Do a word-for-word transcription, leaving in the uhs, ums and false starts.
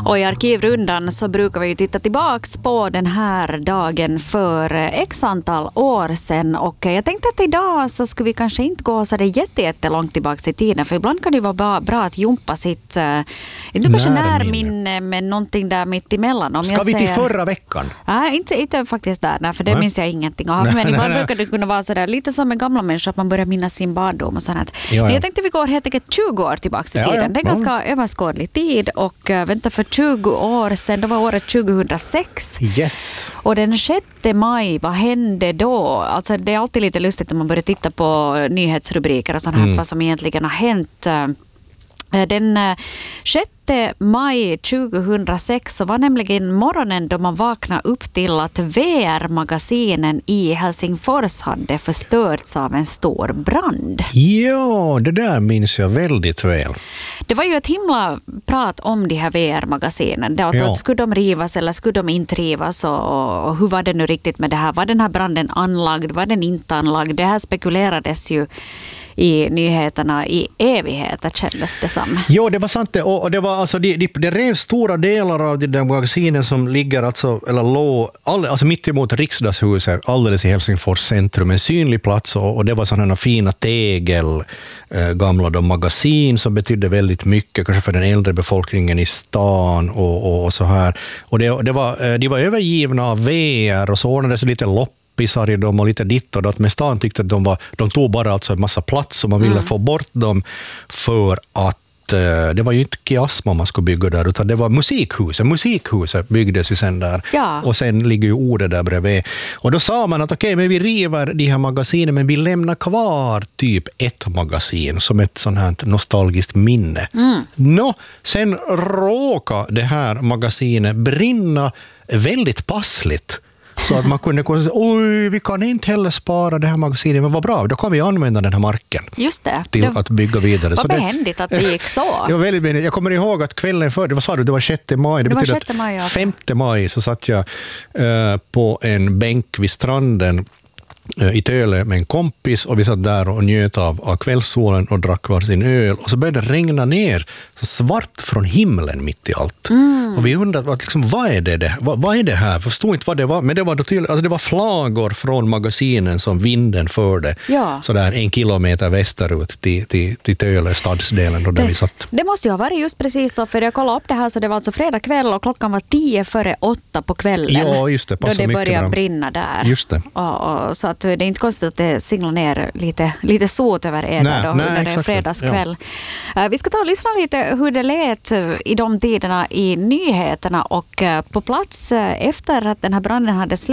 Och i Arkivrundan så brukar vi ju titta tillbaks på den här dagen för x antal år sedan. Och jag tänkte att idag så skulle vi kanske inte gå så där jätte, jätte långt tillbaks i tiden. För ibland kan det vara bra, bra att jumpa sitt, inte kanske närminne, men någonting där mitt emellan. Om Ska jag vi till säger, förra veckan? Nej, inte, inte faktiskt där, nej, för det Nej. minns jag ingenting av. Men ibland brukar det kunna vara så där, lite som med gamla människor, att man börjar minnas sin barndom och sånt. Ja, ja. Jag tänkte vi går helt enkelt tjugo år tillbaks i Ja, tiden. ja. Det är ganska överskådlig tid. Och äh, vänta, för tjugo år sedan, det var året tjugohundrasex. Yes. Och den sjätte maj, vad hände då? Alltså det är alltid lite lustigt när man börjar titta på nyhetsrubriker och sånt här, Mm. vad som egentligen har hänt. Den sjätte maj tjugohundrasex så var nämligen morgonen då man vaknade upp till att V R-magasinen i Helsingfors hade förstörts av en stor brand. Ja, det där minns jag väldigt väl. Det var ju ett himla prat om de här V R-magasinen. Det var Ja. att skulle de rivas eller skulle de inte rivas och, och hur var det nu riktigt med det här? Var den här branden anlagd? Var den inte anlagd? Det här spekulerades ju i nyheterna i evigheter, kändes det som. Jo, det var sant det. Och och det var alltså det, det, det revs stora delar av de där magasinen som ligger alltså eller låg all, alltså mitt emot riksdagshuset alldeles i Helsingfors centrum, en synlig plats, och, och det var sådana fina tegel eh, gamla då, magasin som betydde väldigt mycket kanske för den äldre befolkningen i stan och, och, och så här. Och det, det var eh, de var övergivna av V R och så ordnades lite lopp pisar i dem och lite ditt och datt, men stan tyckte att de, var, de tog bara alltså en massa plats och man ville mm. få bort dem för att eh, det var ju inte kiasma man skulle bygga där, utan det var musikhuset. Musikhuset byggdes ju sen där. Ja. Och sen ligger ju ordet där bredvid. Och då sa man att okej, okay, men vi river de här magasinen, men vi lämnar kvar typ ett magasin som ett sånt här nostalgiskt minne. Mm. Nå, sen råkade det här magasinet brinna väldigt passligt. Så att man kunde säga, oj, vi kan inte heller spara det här magasinet, men vad bra, då kan vi använda den här marken. Just det. Till det, att bygga vidare. Vad så behändigt att det gick så. Det var väldigt behändigt. Jag kommer ihåg att kvällen för, det var, sa du, det var sjätte maj. Det, det betyder var sjätte maj, ja. att femte maj så satt jag uh, på en bänk vid stranden i Töle med en kompis, och vi satt där och njöt av, av kvällssolen och drack var sin öl, och så började det regna ner så svart från himlen mitt i allt. Mm. Och vi undrade vad, liksom, vad är det, det vad, vad är det här? Jag förstod inte vad det var, men det var då till, alltså det var flagor från magasinen som vinden förde ja. så där en kilometer västerut till, till, till Töle stadsdelen då där det, vi satt. Det måste ju ha varit just precis så, för jag kollade upp det här, så det var alltså fredag kväll och klockan var tio före åtta på kvällen. Ja, just det. Då det började bra. brinna där. Just det. Och, och, så att det är inte konstigt att det singlar ner lite, lite sot över er nej, då, nej, under en exakt, fredagskväll. Ja. Vi ska ta och lyssna lite hur det lät i de tiderna i nyheterna, och på plats efter att den här branden hade släppt